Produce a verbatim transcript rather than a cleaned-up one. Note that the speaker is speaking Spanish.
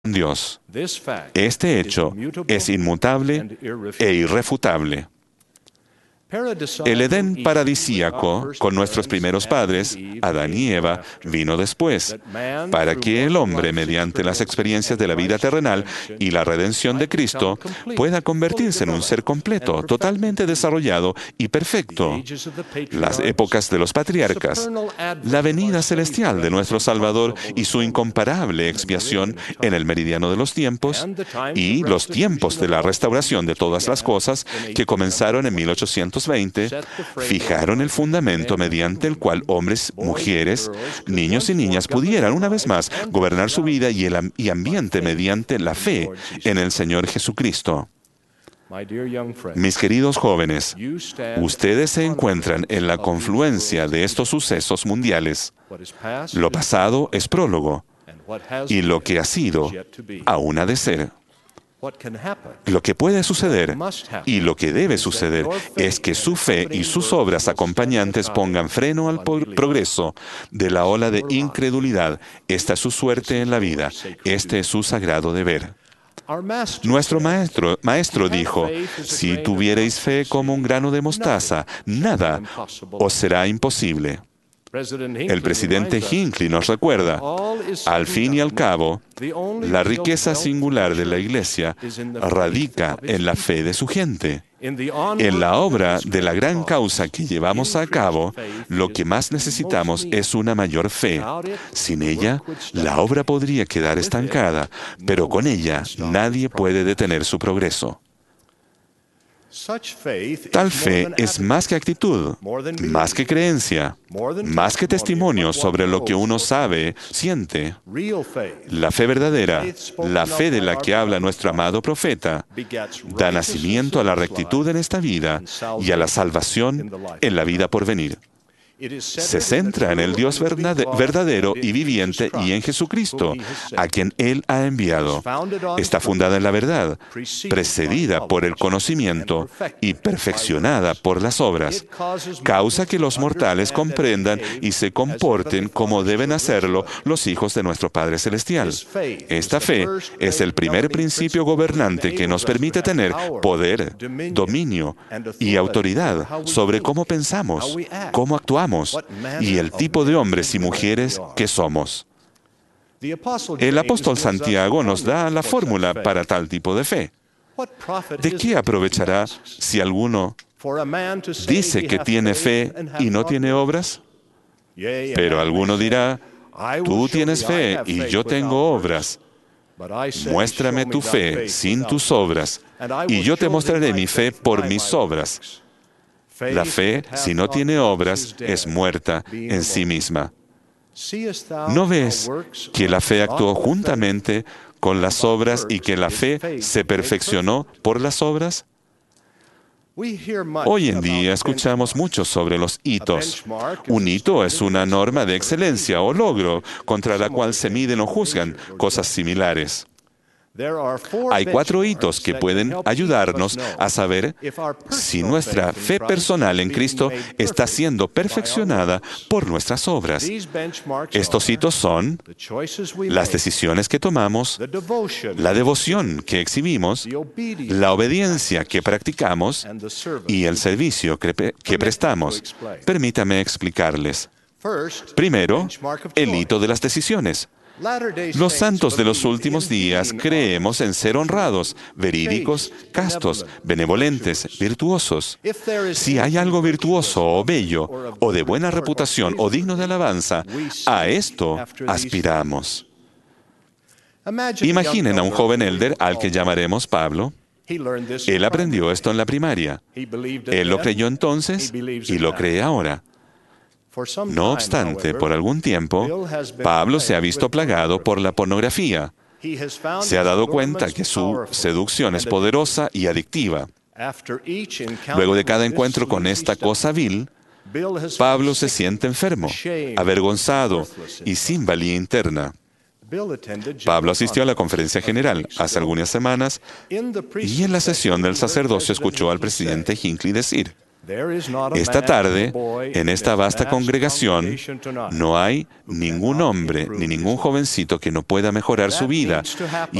Dios. Este hecho es inmutable e irrefutable. El Edén paradisíaco con nuestros primeros padres, Adán y Eva, vino después, para que el hombre, mediante las experiencias de la vida terrenal y la redención de Cristo, pueda convertirse en un ser completo, totalmente desarrollado y perfecto. Las épocas de los patriarcas, la venida celestial de nuestro Salvador y su incomparable expiación en el meridiano de los tiempos, y los tiempos de la restauración de todas las cosas que comenzaron en mil ochocientos veinte, fijaron el fundamento mediante el cual hombres, mujeres, niños y niñas pudieran una vez más gobernar su vida y el am- y ambiente mediante la fe en el Señor Jesucristo. Mis queridos jóvenes, ustedes se encuentran en la confluencia de estos sucesos mundiales. Lo pasado es prólogo, y lo que ha sido aún ha de ser. Lo que puede suceder y lo que debe suceder es que su fe y sus obras acompañantes pongan freno al progreso de la ola de incredulidad. Esta es su suerte en la vida. Este es su sagrado deber. Nuestro maestro, maestro dijo, si tuvierais fe como un grano de mostaza, nada os será imposible. El presidente Hinckley nos recuerda, al fin y al cabo, la riqueza singular de la Iglesia radica en la fe de su gente. En la obra de la gran causa que llevamos a cabo, lo que más necesitamos es una mayor fe. Sin ella, la obra podría quedar estancada, pero con ella nadie puede detener su progreso. Tal fe es más que actitud, más que creencia, más que testimonio sobre lo que uno sabe, siente. La fe verdadera, la fe de la que habla nuestro amado profeta, da nacimiento a la rectitud en esta vida y a la salvación en la vida por venir. Se centra en el Dios verdadero y viviente y en Jesucristo, a quien Él ha enviado. Está fundada en la verdad, precedida por el conocimiento y perfeccionada por las obras. Causa que los mortales comprendan y se comporten como deben hacerlo los hijos de nuestro Padre Celestial. Esta fe es el primer principio gobernante que nos permite tener poder, dominio y autoridad sobre cómo pensamos, cómo actuamos y el tipo de hombres y mujeres que somos. El apóstol Santiago nos da la fórmula para tal tipo de fe. ¿De qué aprovechará si alguno dice que tiene fe y no tiene obras? Pero alguno dirá, tú tienes fe y yo tengo obras. Muéstrame tu fe sin tus obras, y yo te mostraré mi fe por mis obras. La fe, si no tiene obras, es muerta en sí misma. ¿No ves que la fe actuó juntamente con las obras y que la fe se perfeccionó por las obras? Hoy en día escuchamos mucho sobre los hitos. Un hito es una norma de excelencia o logro contra la cual se miden o juzgan cosas similares. Hay cuatro hitos que pueden ayudarnos a saber si nuestra fe personal en Cristo está siendo perfeccionada por nuestras obras. Estos hitos son las decisiones que tomamos, la devoción que exhibimos, la obediencia que practicamos y el servicio que, que prestamos. Permítame explicarles. Primero, el hito de las decisiones. Los santos de los últimos días creemos en ser honrados, verídicos, castos, benevolentes, virtuosos. Si hay algo virtuoso o bello, o de buena reputación o digno de alabanza, a esto aspiramos. Imaginen a un joven elder al que llamaremos Pablo. Él aprendió esto en la primaria. Él lo creyó entonces y lo cree ahora. No obstante, por algún tiempo, Pablo se ha visto plagado por la pornografía. Se ha dado cuenta que su seducción es poderosa y adictiva. Luego de cada encuentro con esta cosa vil, Pablo se siente enfermo, avergonzado y sin valía interna. Pablo asistió a la conferencia general hace algunas semanas y en la sesión del sacerdocio escuchó al presidente Hinckley decir, Esta tarde, en esta vasta congregación, no hay ningún hombre ni ningún jovencito que no pueda mejorar su vida.